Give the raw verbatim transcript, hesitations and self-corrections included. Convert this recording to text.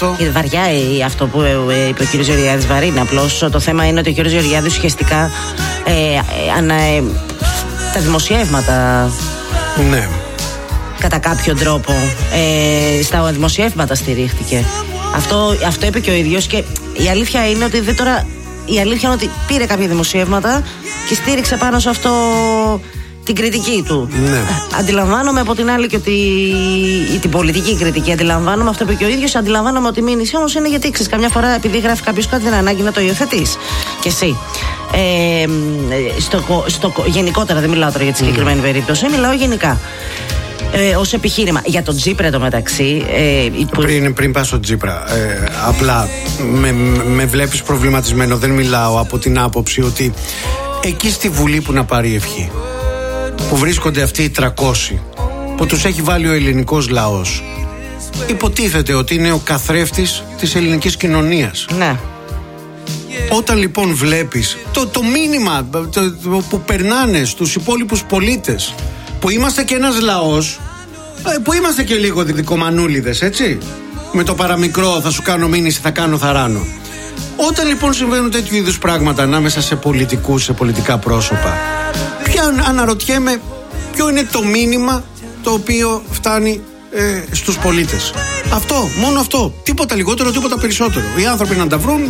αυτό. Είναι βαριά ε, αυτό που ε, είπε ο κ. Γεωργιάδης, βαρύ είναι. Απλώς το θέμα είναι ότι ο κ. Γεωργιάδης ουσιαστικά ε, ε, ανα, ε, τα δημοσιεύματα. Ναι. Κατά κάποιο τρόπο ε, στα δημοσιεύματα στηρίχτηκε. Αυτό, αυτό είπε και ο ίδιος. Και η αλήθεια είναι ότι δεν τώρα. Η αλήθεια είναι ότι πήρε κάποια δημοσιεύματα και στήριξε πάνω σε αυτό την κριτική του. Ναι. Αντιλαμβάνομαι από την άλλη και ότι την πολιτική κριτική. Αντιλαμβάνομαι αυτό που είπε και ο ίδιος. Αντιλαμβάνομαι ότι μήνυση όμως είναι γιατί ξέρεις, καμιά φορά επειδή γράφει κάποιος κάτι δεν ανάγκη να το υιοθετείς. Και εσύ. Ε, στο, στο, γενικότερα, δεν μιλάω τώρα για τη συγκεκριμένη mm. περίπτωση, μιλάω γενικά. Ε, ως επιχείρημα. Για τον Τσίπρα το μεταξύ. Ε, που... Πριν, πριν πας στον Τσίπρα, ε, απλά με, με βλέπεις προβληματισμένο. Δεν μιλάω από την άποψη ότι εκεί στη Βουλή που να πάρει ευχή, που βρίσκονται αυτοί οι τριακόσιοι που τους έχει βάλει ο ελληνικός λαός, υποτίθεται ότι είναι ο καθρέφτης της ελληνικής κοινωνίας. Ναι. Όταν λοιπόν βλέπεις το, το μήνυμα το, το, που περνάνε στους υπόλοιπους πολίτες, που είμαστε και ένας λαός, που είμαστε και λίγο διδικομανούλιδες, έτσι, με το παραμικρό θα σου κάνω μήνυση, θα κάνω θαράνω. Όταν λοιπόν συμβαίνουν τέτοιου είδους πράγματα ανάμεσα σε πολιτικούς, σε πολιτικά πρόσωπα, πια αναρωτιέμαι ποιο είναι το μήνυμα το οποίο φτάνει ε, στους πολίτες. Αυτό, μόνο αυτό, τίποτα λιγότερο, τίποτα περισσότερο. Οι άνθρωποι να τα βρουν